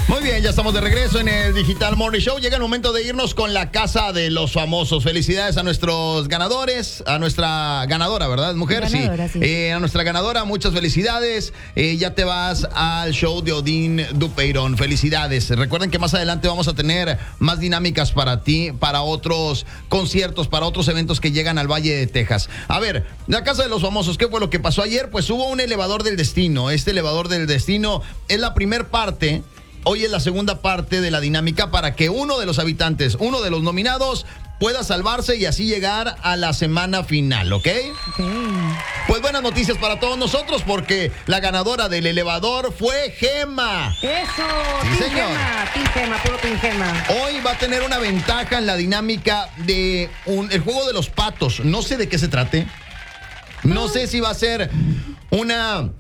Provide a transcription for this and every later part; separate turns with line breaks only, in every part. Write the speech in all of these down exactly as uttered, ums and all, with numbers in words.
Muy bien, ya estamos de regreso en el Digital Morning Show. Llega el momento de irnos con la casa de los famosos. Felicidades a nuestros ganadores, a nuestra ganadora, ¿verdad, mujer?
Ganadora, sí. sí.
Eh, a nuestra ganadora, muchas felicidades. Eh, ya te vas al show de Odín Dupeirón. Felicidades. Recuerden que más adelante vamos a tener más dinámicas para ti, para otros conciertos, para otros eventos que llegan al Valle de Texas. A ver, la casa de los famosos, ¿qué fue lo que pasó ayer? Pues hubo un elevador del destino. Este elevador del destino es la primer parte. Hoy es la segunda parte de la dinámica para que uno de los habitantes, uno de los nominados, pueda salvarse y así llegar a la semana final, ¿ok?
Ok.
Pues buenas noticias para todos nosotros porque la ganadora del elevador fue Gema.
Eso,
Sí,
Team
señor.
Gema, Team Gema, puro Team Gema.
Hoy va a tener una ventaja en la dinámica de un, el juego de los patos. No sé de qué se trate. No sé si va a ser una,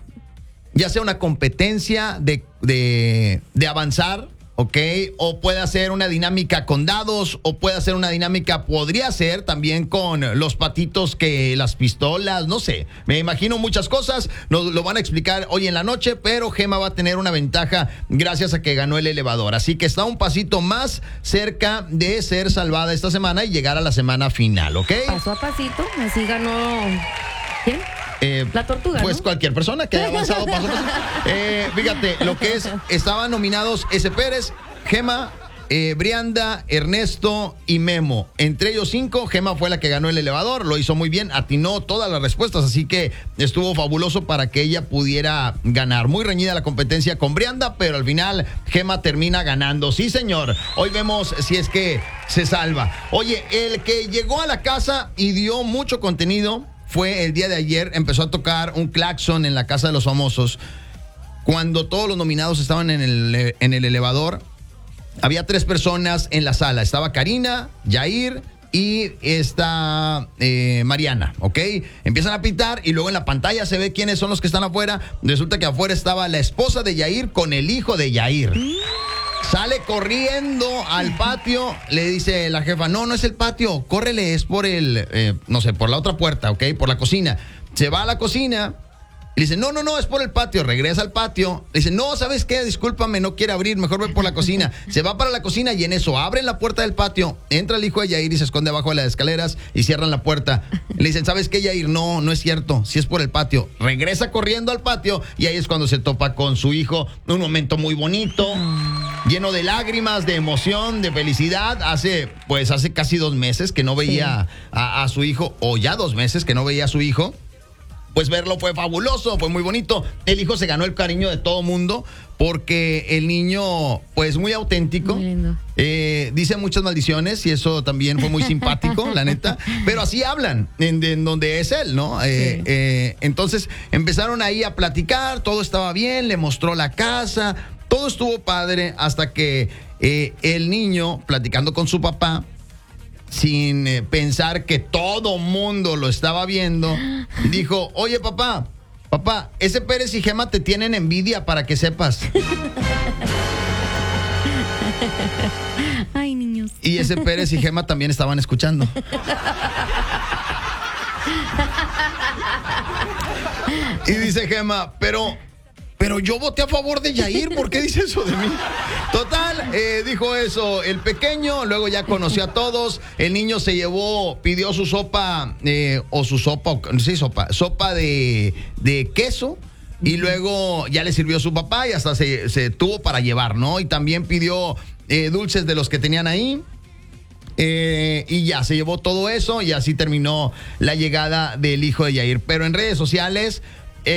ya sea una competencia de, de, de avanzar, ¿ok? O puede ser una dinámica con dados, o puede ser una dinámica, podría ser también con los patitos que las pistolas, no sé. Me imagino muchas cosas, nos lo van a explicar hoy en la noche, pero Gema va a tener una ventaja gracias a que ganó el elevador. Así que está un pasito más cerca de ser salvada esta semana y llegar a la semana final, ¿ok?
Paso a pasito, así ganó. ¿Quién?
Eh,
La tortuga,
Pues
¿no?
cualquier persona que haya avanzado paso a paso. Eh, fíjate, lo que es, estaban nominados S. Pérez, Gema, eh, Brianda, Ernesto y Memo. Entre ellos cinco, Gema fue la que ganó el elevador, lo hizo muy bien, atinó todas las respuestas, así que estuvo fabuloso para que ella pudiera ganar. Muy reñida la competencia con Brianda, pero al final Gema termina ganando. Sí, señor. Hoy vemos si es que se salva. Oye, el que llegó a la casa y dio mucho contenido fue el día de ayer, empezó a tocar un claxon en la casa de los famosos. Cuando todos los nominados estaban en el, en el elevador, había tres personas en la sala. Estaba Karina, Yair y esta eh, Mariana, ¿ok? Empiezan a pitar y luego en la pantalla se ve quiénes son los que están afuera. Resulta que afuera estaba la esposa de Yair con el hijo de Yair. Sale corriendo al patio, le dice la jefa, no, no es el patio, córrele, es por el, eh, no sé, por la otra puerta, ¿ok? Por la cocina. Se va a la cocina y dice, no, no, no, es por el patio. Regresa al patio, le dice, no, ¿sabes qué? Discúlpame, no quiere abrir, mejor ve por la cocina. Se va para la cocina y en eso abren la puerta del patio, entra el hijo de Yair y se esconde abajo de las escaleras y cierran la puerta. Le dicen, ¿sabes qué, Yair? No, no es cierto, si es por el patio. Regresa corriendo al patio y ahí es cuando se topa con su hijo. Un momento muy bonito, lleno de lágrimas, de emoción, de felicidad. Hace, pues, hace casi dos meses que no veía sí. a, a su hijo, o ya dos meses que no veía a su hijo. Pues verlo fue fabuloso, fue muy bonito. El hijo se ganó el cariño de todo mundo porque el niño, pues muy auténtico,
muy lindo.
Eh, dice muchas maldiciones y eso también fue muy simpático, la neta. Pero así hablan, en, en donde es él, ¿no? Eh, sí. eh, entonces empezaron ahí a platicar, todo estaba bien, le mostró la casa, todo estuvo padre hasta que eh, el niño, platicando con su papá, sin eh, pensar que todo mundo lo estaba viendo, dijo, oye papá, papá, ese Pérez y Gema te tienen envidia para que sepas.
Ay, niños.
Y ese Pérez y Gema también estaban escuchando. Y dice Gema, pero... Pero yo voté a favor de Yair, ¿por qué dice eso de mí? Total, eh, dijo eso el pequeño, luego ya conoció a todos, el niño se llevó, pidió su sopa, eh, o su sopa, sí, sopa, sopa de, de queso, y luego ya le sirvió a su papá y hasta se, se tuvo para llevar, ¿no? Y también pidió eh, dulces de los que tenían ahí. Eh, y ya se llevó todo eso y así terminó la llegada del hijo de Yair. Pero en redes sociales,